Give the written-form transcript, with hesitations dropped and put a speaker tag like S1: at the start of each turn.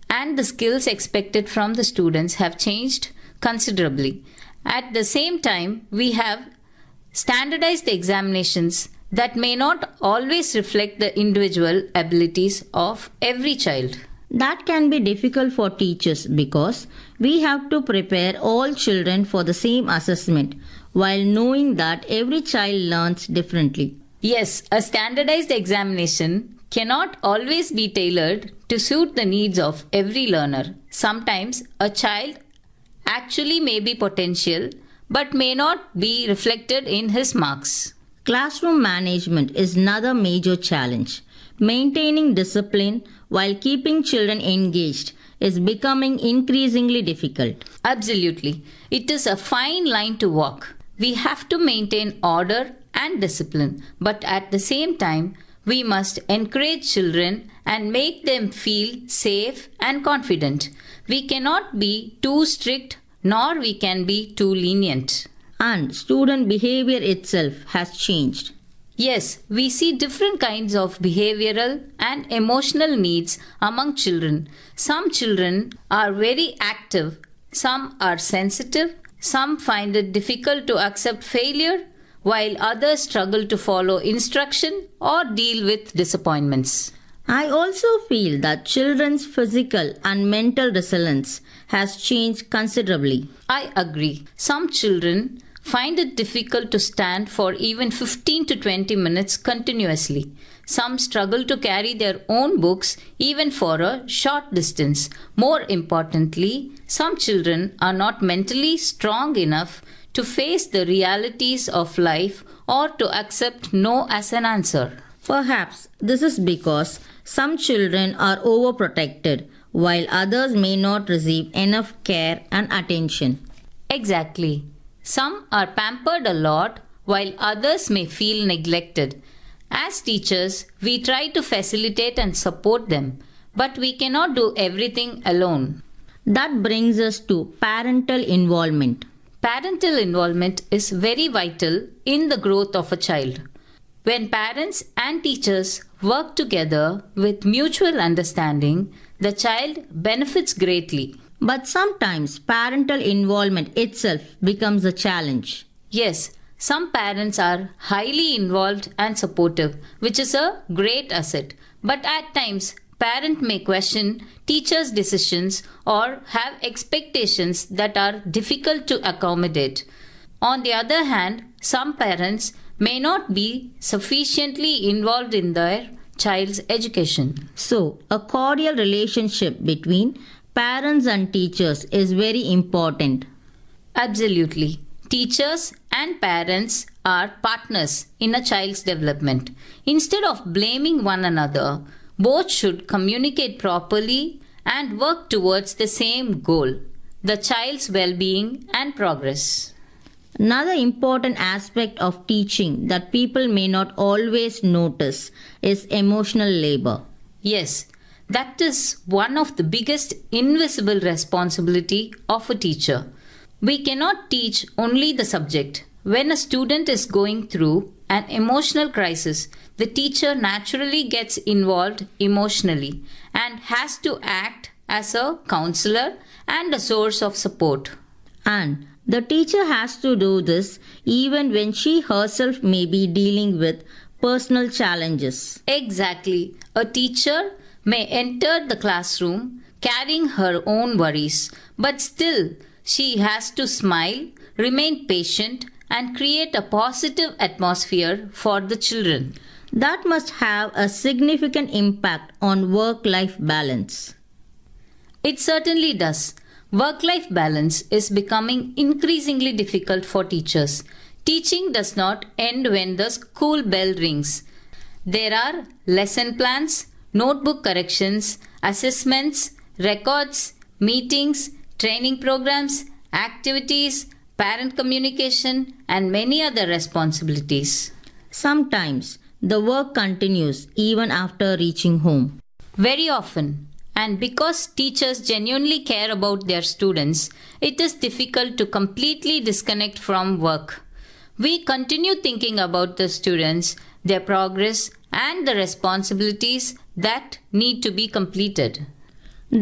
S1: and the skills expected from the students have changed considerably. At the same time, we have standardized examinations that may not always reflect the individual abilities of every child.
S2: That can be difficult for teachers because we have to prepare all children for the same assessment while knowing that every child learns differently.
S1: Yes, a standardized examination cannot always be tailored to suit the needs of every learner. Sometimes a child actually may be potential but may not be reflected in his marks.
S2: Classroom management is another major challenge. Maintaining discipline while keeping children engaged is becoming increasingly difficult.
S1: Absolutely. It is a fine line to walk. We have to maintain order and discipline, but at the same time, we must encourage children and make them feel safe and confident. We cannot be too strict nor we can be too lenient.
S2: And student behavior itself has changed.
S1: Yes, we see different kinds of behavioral and emotional needs among children. Some children are very active, some are sensitive, some find it difficult to accept failure, while others struggle to follow instruction or deal with disappointments.
S2: I also feel that children's physical and mental resilience has changed considerably.
S1: I agree. Some children find it difficult to stand for even 15 to 20 minutes continuously. Some struggle to carry their own books even for a short distance. More importantly, some children are not mentally strong enough to face the realities of life or to accept no as an answer.
S2: Perhaps this is because some children are overprotected while others may not receive enough care and attention.
S1: Exactly. Some are pampered a lot while others may feel neglected. As teachers, we try to facilitate and support them, but we cannot do everything alone.
S2: That brings us to parental involvement.
S1: Parental involvement is very vital in the growth of a child. When parents and teachers work together with mutual understanding, the child benefits greatly.
S2: But sometimes parental involvement itself becomes a challenge.
S1: Yes, some parents are highly involved and supportive, which is a great asset. But at times, parents may question teachers' decisions or have expectations that are difficult to accommodate. On the other hand, some parents may not be sufficiently involved in their child's education.
S2: So, a cordial relationship between parents and teachers is very important.
S1: Absolutely. Teachers and parents are partners in a child's development. Instead of blaming one another, both should communicate properly and work towards the same goal, the child's well-being and progress.
S2: Another important aspect of teaching that people may not always notice is emotional labor.
S1: Yes, that is one of the biggest invisible responsibility of a teacher. We cannot teach only the subject. When a student is going through an emotional crisis, the teacher naturally gets involved emotionally and has to act as a counselor and a source of support.
S2: And the teacher has to do this even when she herself may be dealing with personal challenges.
S1: Exactly. A teacher may enter the classroom carrying her own worries, but still she has to smile, remain patient, and create a positive atmosphere for the children.
S2: That must have a significant impact on work-life balance.
S1: It certainly does. Work-life balance is becoming increasingly difficult for teachers. Teaching does not end when the school bell rings. There are lesson plans, notebook corrections, assessments, records, meetings, training programs, activities, parent communication, and many other responsibilities.
S2: Sometimes the work continues even after reaching home.
S1: Very often. And because teachers genuinely care about their students, it is difficult to completely disconnect from work. We continue thinking about the students, their progress, and the responsibilities that need to be completed.